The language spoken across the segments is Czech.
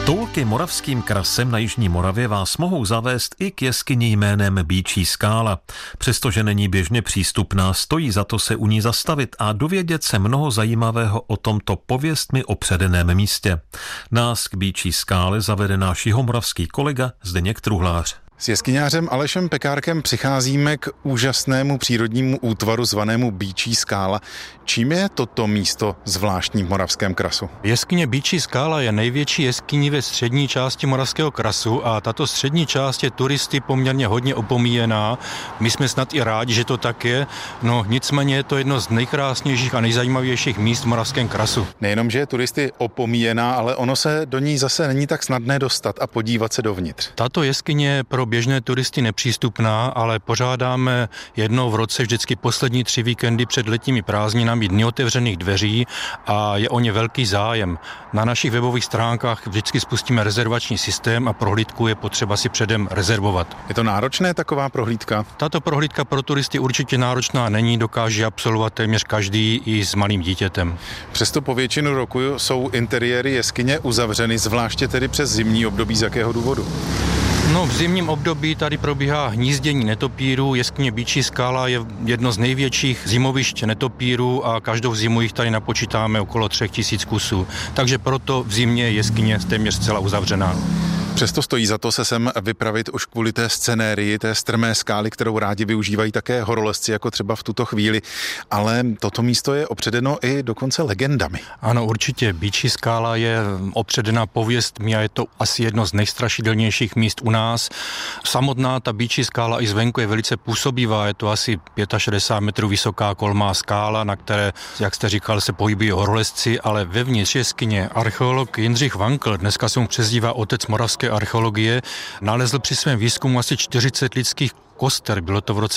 Toulky Moravským krasem na jižní Moravě vás mohou zavést i k jeskyni jménem Býčí skála. Přestože není běžně přístupná, stojí za to se u ní zastavit a dovědět se mnoho zajímavého o tomto pověstmi opředeném místě. Nás k Býčí skále zavede náš jihomoravský kolega Zdeněk Truhlář. S jeskyňářem Alešem Pekárkem přicházíme k úžasnému přírodnímu útvaru zvanému Býčí skála. Čím je toto místo zvláštní v Moravském krasu? Jeskyně Býčí skála je největší jeskyní ve střední části Moravského krasu a tato střední část je turisty poměrně hodně opomíjená. My jsme snad i rádi, že to tak je, no nicméně je to jedno z nejkrásnějších a nejzajímavějších míst v Moravském krasu. Nejenom, že je turisty opomíjená, ale ono se do ní zase není tak snadné dostat a podívat se dovnitř. Tato jeskyně je pro běžné turisty nepřístupná, ale pořádáme jednou v roce vždycky poslední 3 víkendy před letními prázdninami dny otevřených dveří a je o ně velký zájem. Na našich webových stránkách vždycky spustíme rezervační systém a prohlídku je potřeba si předem rezervovat. Je to náročné taková prohlídka? Tato prohlídka pro turisty určitě náročná není, dokáže absolvovat téměř každý i s malým dítětem. Přesto po většinu roku jsou interiéry jeskyně uzavřeny, zvláště tedy přes zimní období. Z jakého důvodu? No, v zimním období tady probíhá hnízdění netopírů. Jeskyně Býčí skála je jedno z největších zimovišť netopírů a každou zimu jich tady napočítáme okolo 3000 kusů. Takže proto v zimě je jeskyně téměř zcela uzavřená. Přesto stojí za to se sem vypravit už kvůli té scenérii, té strmé skály, kterou rádi využívají také horolezci, jako třeba v tuto chvíli. Ale toto místo je opředeno i dokonce legendami. Ano, určitě. Býčí skála je opředena pověstmi a je to asi jedno z nejstrašidelnějších míst u nás. Samotná ta Býčí skála i zvenku je velice působivá. Je to asi 65 metrů vysoká kolmá skála, na které, jak jste říkal, se pohybují horolezci, ale vevnitř jeskyně archeolog Jindřich Vankl, dneska se mu přezdívá otec moravské archeologie, nalezl při svém výzkumu asi 40 lidských koster, bylo to v roce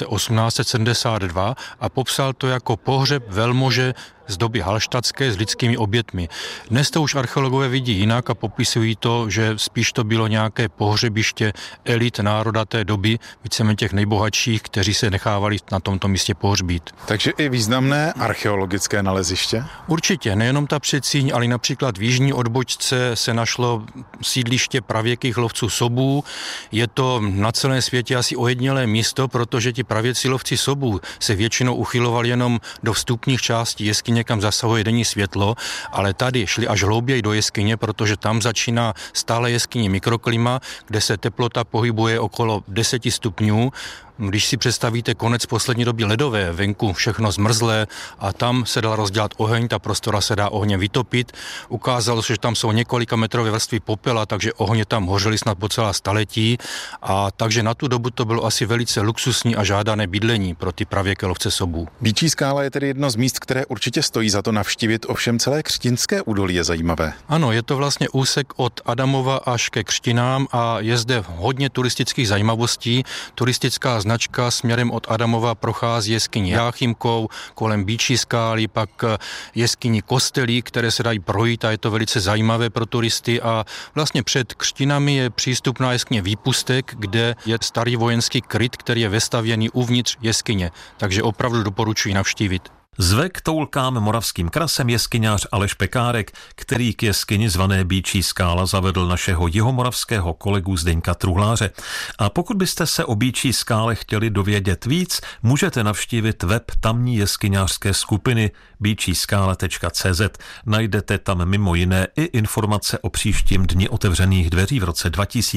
1872 a popsal to jako pohřeb velmože z doby halštatské s lidskými obětmi. Dnes to už archeologové vidí jinak a popisují to, že spíš to bylo nějaké pohřebiště elit národa té doby, víceméně těch nejbohatších, kteří se nechávali na tomto místě pohřbít. Takže i významné archeologické naleziště? Určitě, nejenom ta předsíň, ale například v jižní odbočce se našlo sídliště pravěkých lovců sobů. Je to na celém světě asi ojedinělé místo, protože ti pravěcí lovci sobů se většinou uchylovali jenom do vstupních částí jeskyně, kam zasahuje denní světlo, ale tady šli až hlouběji do jeskyně, protože tam začíná stále jeskyní mikroklima, kde se teplota pohybuje okolo 10 stupňů. Když si představíte konec poslední doby ledové, venku všechno zmrzlé a tam se dal rozdělat oheň, ta prostora se dá ohněm vytopit. Ukázalo se, že tam jsou několika metrové vrstvy popela, takže ohně tam hořely snad po celá staletí a takže na tu dobu to bylo asi velice luxusní a žádané bydlení pro ty pravěké lovce sobů. Býčí skála je tedy jedno z míst, které určitě stojí za to navštívit, ovšem celé Křtinské údolí je zajímavé. Ano, je to vlastně úsek od Adamova až ke Křtinám a je zde hodně turistických zajímavostí. Turistická značka směrem od Adamova prochází jeskyní Jáchymkou, kolem Býčí skály, pak jeskyní Kostelí, které se dají projít a je to velice zajímavé pro turisty a vlastně před Křtinami je přístupná jeskyně Výpustek, kde je starý vojenský kryt, který je vestavěný uvnitř jeskyně, takže opravdu doporučuji navštívit. Zve k toulkám Moravským krasem jeskyňář Aleš Pekárek, který k jeskyni zvané Býčí skála zavedl našeho jihomoravského kolegu Zdeňka Truhláře. A pokud byste se o Býčí skále chtěli dovědět víc, můžete navštívit web tamní jeskyňářské skupiny bíčískála.cz. Najdete tam mimo jiné i informace o příštím dni otevřených dveří v roce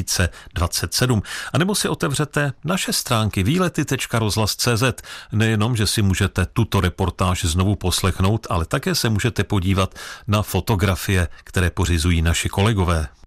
2027. A nebo si otevřete naše stránky výlety.rozhlas.cz. Nejenom, že si můžete tuto reportáž znovu poslechnout, ale také se můžete podívat na fotografie, které pořizují naši kolegové.